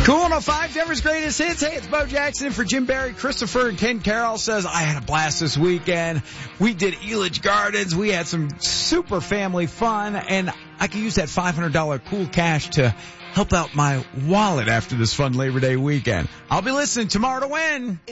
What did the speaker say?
Cool 105, Denver's greatest hits. Hey, it's Bo Jackson for Jim Barry. Christopher and Ken Carroll says, I had a blast this weekend. We did Elitch Gardens. We had some super family fun, and I could use that $500 cool cash to help out my wallet after this fun Labor Day weekend. I'll be listening tomorrow to win.